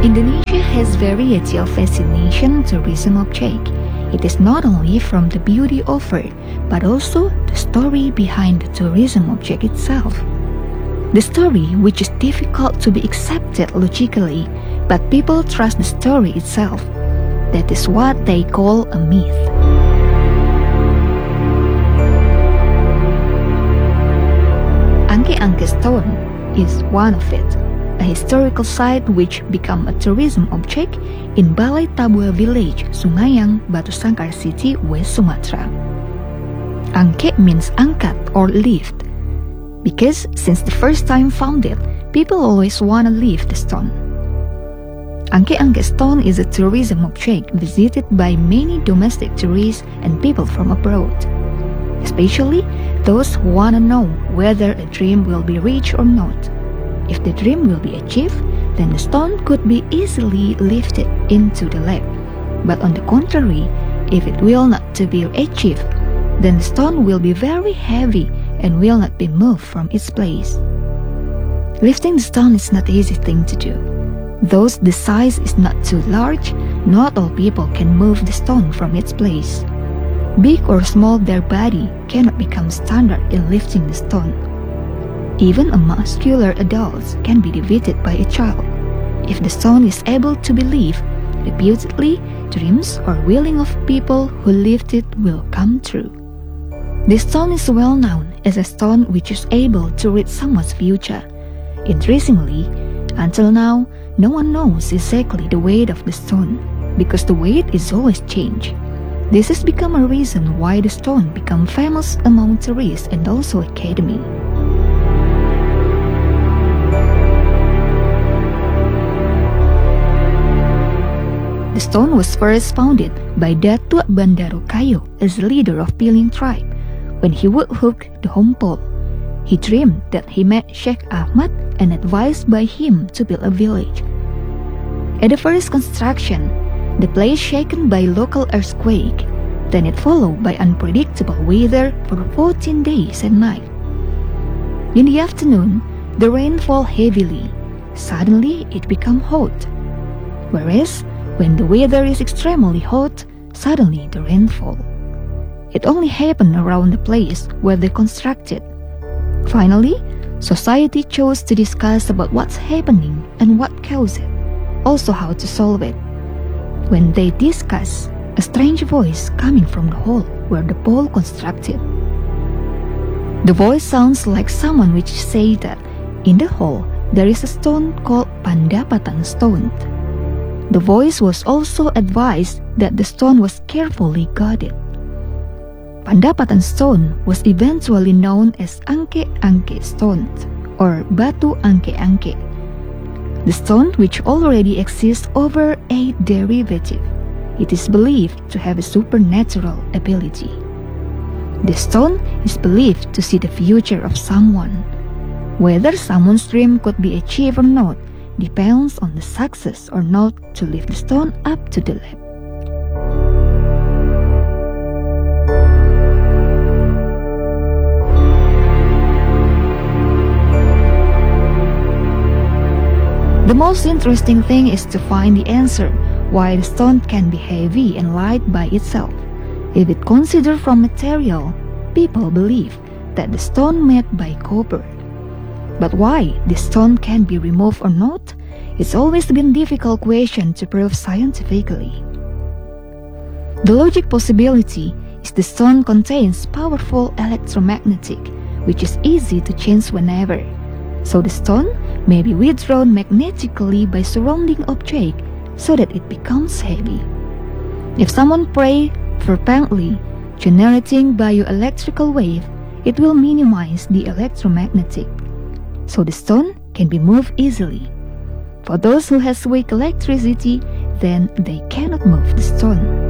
Indonesia has variety of fascination tourism object. It is not only from the beauty offered, but also the story behind the tourism object itself. The story which is difficult to be accepted logically, but people trust the story itself. That is what they call a myth. Angke-Angke Stone is one of it, a historical site which became a tourism object in Balai Tabua village, Sungayang, Batu Sangkar City, West Sumatra. Angke means angkat or lift, because since the first time founded, people always want to lift the stone. Angke-Angke Stone is a tourism object visited by many domestic tourists and people from abroad, especially those who want to know whether a dream will be reached or not. If the dream will be achieved, then the stone could be easily lifted into the lap. But on the contrary, if it will not to be achieved, then the stone will be very heavy and will not be moved from its place. Lifting the stone is not an easy thing to do. Though the size is not too large, not all people can move the stone from its place. Big or small their body cannot become standard in lifting the stone. Even a muscular adult can be defeated by a child. If the stone is able to be lifted repeatedly, dreams or willing of people who lift it will come true. This stone is well known as a stone which is able to read someone's future. Interestingly, until now, no one knows exactly the weight of the stone, because the weight is always changed. This has become a reason why the stone became famous among tourists and also academy. The stone was first founded by Datuk Bandaro Kayo as the leader of Piling tribe. When he would hook the home pole, he dreamed that he met Sheikh Ahmad and advised by him to build a village. At the first construction, the place shaken by local earthquake, then it followed by unpredictable weather for 14 days and nights. In the afternoon, the rain fell heavily. Suddenly, it became hot. Whereas, when the weather is extremely hot, suddenly the rain falls. It only happened around the place where they constructed. Finally, society chose to discuss about what's happening and what caused it, also how to solve it. When they discussed, a strange voice coming from the hall where the pole constructed. The voice sounds like someone which say that in the hall there is a stone called Pandapatan Stone. The voice was also advised that the stone was carefully guarded. Pandapatan Stone was eventually known as Angke-Angke Stone or Batu Angke-Angke. The stone, which already exists over 8 derivatives, it is believed to have a supernatural ability. The stone is believed to see the future of someone. Whether someone's dream could be achieved or not depends on the success or not to lift the stone up to the lap. The most interesting thing is to find the answer why the stone can be heavy and light by itself. If it considered from material, people believe that the stone made by copper. But why this stone can be removed or not? It's always been a difficult question to prove scientifically. The logic possibility is the stone contains powerful electromagnetic, which is easy to change whenever. So the stone may be withdrawn magnetically by surrounding object so that it becomes heavy. If someone prays fervently, generating bioelectrical wave, it will minimize the electromagnetic, so the stone can be moved easily. For those who has weak electricity, then they cannot move the stone.